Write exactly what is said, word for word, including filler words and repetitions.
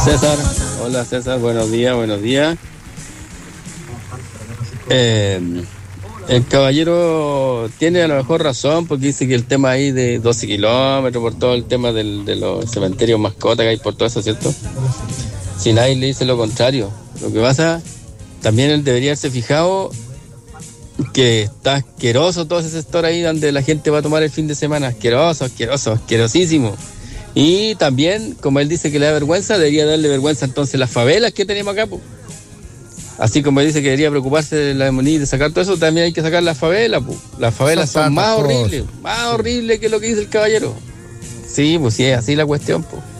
César, hola César, buenos días, buenos días. Eh, el caballero tiene a lo mejor razón porque dice que el tema ahí de doce kilómetros por todo el tema del, de los cementerios mascotas que hay por todo eso, ¿cierto? Si nadie le dice lo contrario. Lo que pasa, también él debería haberse fijado que está asqueroso todo ese sector ahí donde la gente va a tomar el fin de semana. Asqueroso, asqueroso, asquerosísimo. Y también, como él dice que le da vergüenza, debería darle vergüenza entonces las favelas que tenemos acá, po. Así como dice que debería preocuparse de la demonía, de sacar todo eso, también hay que sacar las favelas, po. Las favelas son, son más horribles, más horribles que lo que dice el caballero. Sí, pues sí, es así la cuestión, po.